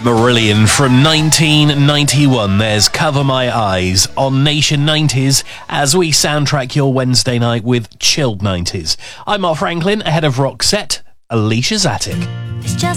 Marillion from 1991. There's Cover My Eyes on Nation 90s as we soundtrack your Wednesday night with chilled 90s. I'm Mark Franklin, ahead of Roxette, Alicia's Attic. It's just